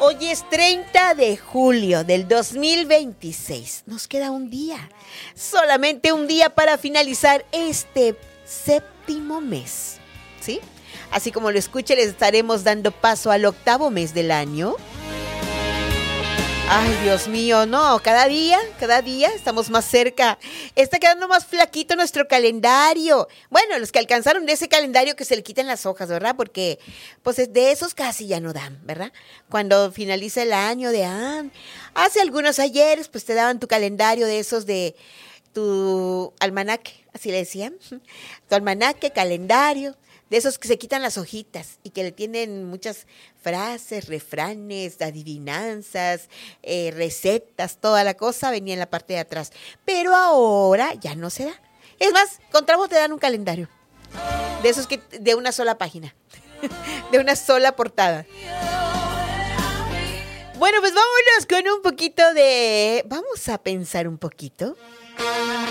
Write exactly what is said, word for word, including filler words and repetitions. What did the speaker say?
Hoy es treinta de julio del dos mil veintiséis. Nos queda un día, solamente un día para finalizar este séptimo mes, ¿sí? Así como lo escuche, les estaremos dando paso al octavo mes del año. Ay, Dios mío, no, cada día, cada día estamos más cerca. Está quedando más flaquito nuestro calendario. Bueno, los que alcanzaron de ese calendario que se le quitan las hojas, ¿verdad? Porque, pues, de esos casi ya no dan, ¿verdad? Cuando finaliza el año de, ah, hace algunos ayeres, pues te daban tu calendario de esos de tu almanaque, así le decían. Tu almanaque, calendario. De esos que se quitan las hojitas y que le tienen muchas frases, refranes, adivinanzas, eh, recetas, toda la cosa venía en la parte de atrás. Pero ahora ya no se da. Es más, con Trabo te dan un calendario. De esos que de una sola página. De una sola portada. Bueno, pues vámonos con un poquito de... Vamos a pensar un poquito.